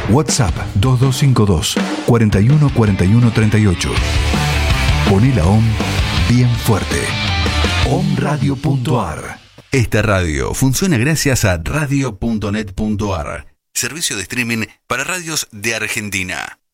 WhatsApp 2252 41 41 38. Poné la OM bien fuerte. omradio.ar. Esta radio funciona gracias a radio.net.ar, servicio de streaming para radios de Argentina.